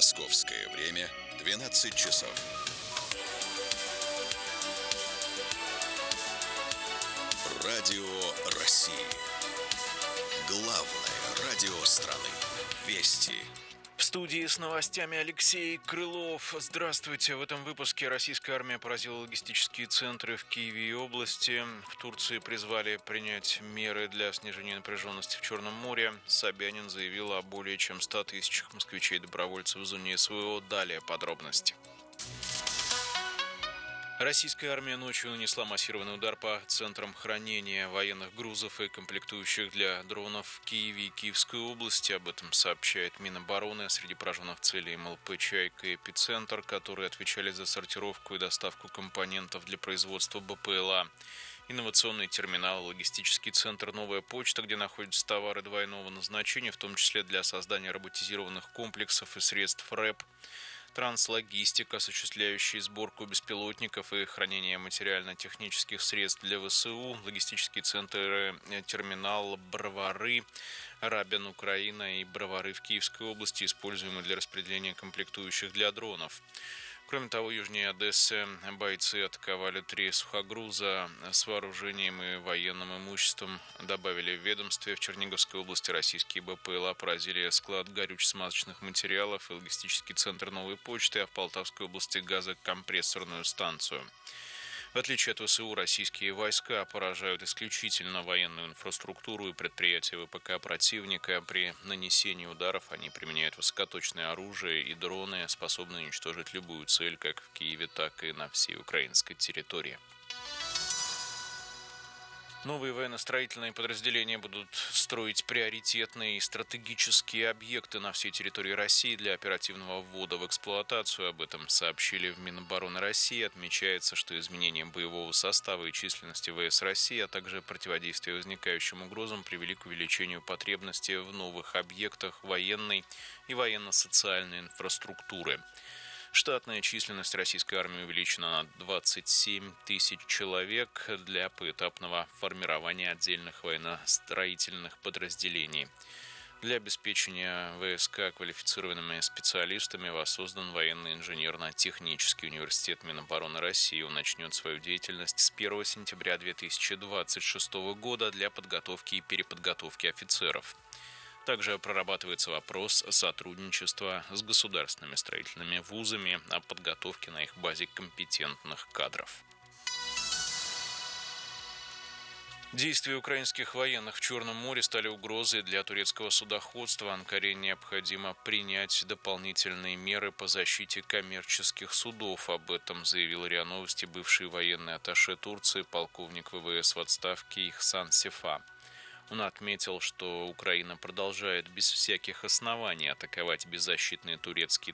Московское время 12 часов. Радио России. Главное радио страны. Вести. В студии с новостями Алексей Крылов. Здравствуйте. В этом выпуске российская армия поразила логистические центры в Киеве и области. В Турции призвали принять меры для снижения напряженности в Черном море. Собянин заявил о более чем 100 тысячах москвичей-добровольцев в зоне СВО. Далее подробности. Российская армия ночью нанесла массированный удар по центрам хранения военных грузов и комплектующих для дронов в Киеве и Киевской области. Об этом сообщает Минобороны. Среди пораженных целей МЛП «Чайка» и «Эпицентр», которые отвечали за сортировку и доставку компонентов для производства БПЛА. Инновационный терминал, логистический центр «Новая почта», где находятся товары двойного назначения, в том числе для создания роботизированных комплексов и средств РЭП. Транслогистика, осуществляющая сборку беспилотников и хранение материально-технических средств для ВСУ, логистические центры, терминал Бровары, Рабин, Украина и Бровары в Киевской области, используемые для распределения комплектующих для дронов. Кроме того, южнее Одессы бойцы атаковали 3 сухогруза с вооружением и военным имуществом. Добавили в ведомстве. В Черниговской области российские БПЛА поразили склад горюче-смазочных материалов и логистический центр «Новой почты», а в Полтавской области газокомпрессорную станцию. В отличие от ВСУ, российские войска поражают исключительно военную инфраструктуру и предприятия ВПК противника. При нанесении ударов они применяют высокоточное оружие и дроны, способные уничтожить любую цель как в Киеве, так и на всей украинской территории. Новые военно-строительные подразделения будут строить приоритетные и стратегические объекты на всей территории России для оперативного ввода в эксплуатацию. Об этом сообщили в Минобороны России. Отмечается, что изменение боевого состава и численности ВС России, а также противодействие возникающим угрозам привели к увеличению потребности в новых объектах военной и военно-социальной инфраструктуры. Штатная численность российской армии увеличена на 27 тысяч человек для поэтапного формирования отдельных военно-строительных подразделений. Для обеспечения ВСК квалифицированными специалистами воссоздан военный инженерно-технический университет Минобороны России. Он начнет свою деятельность с 1 сентября 2026 года для подготовки и переподготовки офицеров. Также прорабатывается вопрос сотрудничества с государственными строительными вузами о подготовке на их базе компетентных кадров. Действия украинских военных в Черном море стали угрозой для турецкого судоходства. Анкаре необходимо принять дополнительные меры по защите коммерческих судов. Об этом заявил РИА Новости бывший военный атташе Турции, полковник ВВС в отставке Ихсан Сефа. Он отметил, что Украина продолжает без всяких оснований атаковать беззащитные турецкие